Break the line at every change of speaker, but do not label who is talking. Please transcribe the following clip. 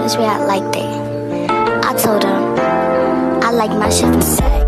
always react like that. I told him I like my shit from